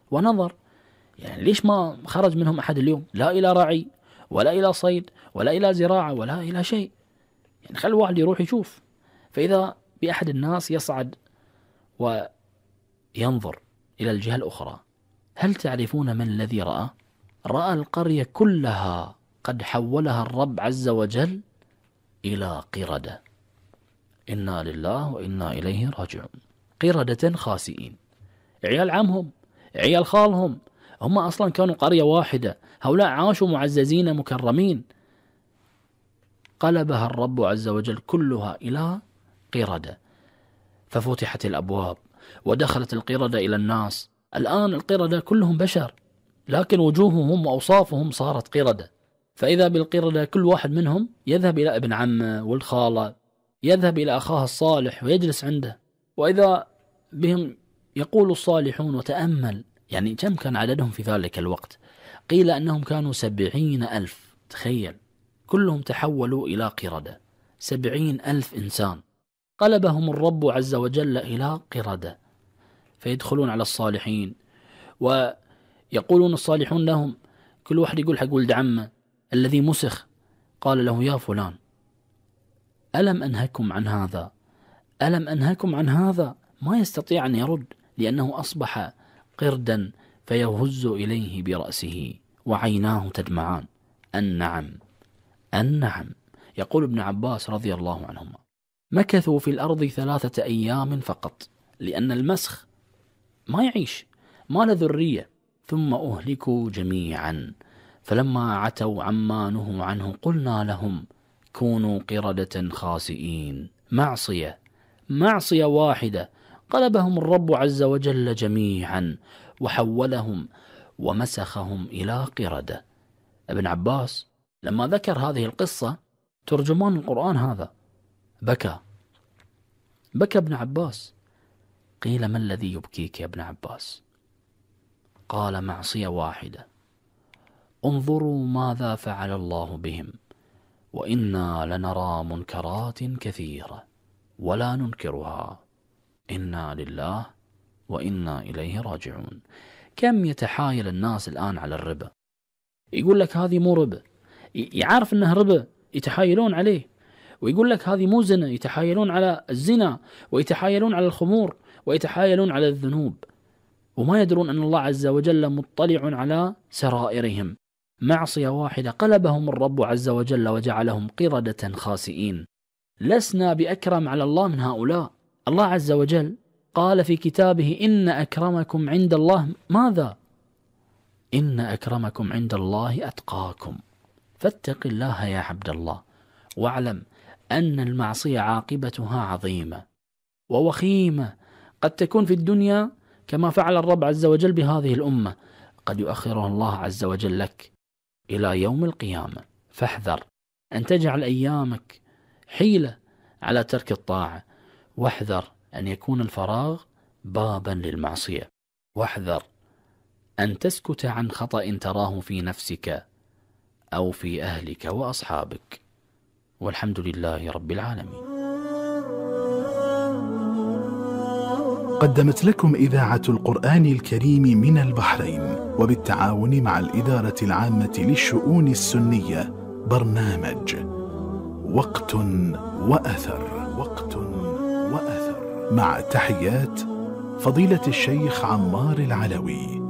ونظر، يعني ليش ما خرج منهم أحد اليوم؟ لا إلى رعي ولا إلى صيد ولا إلى زراعة ولا إلى شيء، يعني خلي الواحد يروح يشوف. فإذا بأحد الناس يصعد وينظر إلى الجهة الأخرى، هل تعرفون من الذي رأى؟ رأى القرية كلها قد حولها الرب عز وجل إلى قردة. إنا لله وإنا إليه راجعون. قردة خاسئين، عيال عمهم، عيال خالهم، هم أصلا كانوا قرية واحدة، هؤلاء عاشوا معززين مكرمين، قلبها الرب عز وجل كلها إلى قردة. ففتحت الأبواب ودخلت القردة إلى الناس. الآن القردة كلهم بشر، لكن وجوههم وأوصافهم صارت قردة. فإذا بالقردة كل واحد منهم يذهب إلى ابن عمه والخالة، يذهب إلى أخاه الصالح ويجلس عنده. وإذا بهم يقول الصالحون وتأمل، يعني كم كان عددهم في ذلك الوقت؟ قيل أنهم كانوا 70,000. تخيل، كلهم تحولوا إلى قردة. 70,000 إنسان قلبهم الرب عز وجل إلى قردة. فيدخلون على الصالحين ويقولون الصالحون لهم، كل واحد يقول حق ولد عمه الذي مسخ، قال له: يا فلان، ألم أنهكم عن هذا؟ ألم أنهكم عن هذا؟ ما يستطيع أن يرد، لأنه أصبح قردا فيهز إليه برأسه وعيناه تدمعان. النعم النعم. يقول ابن عباس رضي الله عنهما: مكثوا في الأرض 3 أيام فقط، لأن المسخ ما يعيش، ما له ذرية، ثم أهلكوا جميعا. فلما عتوا عما نهوا عنه قلنا لهم كونوا قردة خاسئين. معصية واحدة قلبهم الرب عز وجل جميعا وحولهم ومسخهم إلى قردة. ابن عباس لما ذكر هذه القصة، ترجمان القرآن هذا بكى ابن عباس. قيل: ما الذي يبكيك يا ابن عباس؟ قال: معصية واحدة، انظروا ماذا فعل الله بهم، وإنا لنرى منكرات كثيرة ولا ننكرها، إنا لله وإنا إليه راجعون. كم يتحايل الناس الآن على الربا، يقول لك هذه مو ربا، يعرف أنه ربا يتحايلون عليه، ويقول لك هذه مو زنا، يتحايلون على الزنا، ويتحايلون على الخمور، ويتحايلون على الذنوب، وما يدرون أن الله عز وجل مطلع على سرائرهم. معصية واحدة قلبهم الرب عز وجل وجعلهم قردة خاسئين. لسنا بأكرم على الله من هؤلاء. الله عز وجل قال في كتابه: إن أكرمكم عند الله ماذا؟ إن أكرمكم عند الله أتقاكم. فاتق الله يا عبد الله، واعلم أن المعصية عاقبتها عظيمة ووخيمة، قد تكون في الدنيا كما فعل الرب عز وجل بهذه الأمة، قد يؤخرها الله عز وجل لك إلى يوم القيامة. فاحذر أن تجعل أيامك حيلة على ترك الطاعة، واحذر أن يكون الفراغ بابا للمعصية، واحذر أن تسكت عن خطأ تراه في نفسك أو في أهلك وأصحابك. والحمد لله رب العالمين. قدمت لكم إذاعة القرآن الكريم من البحرين وبالتعاون مع الإدارة العامة للشؤون السنية برنامج وقت وأثر. مع تحيات فضيلة الشيخ عمار العلوي.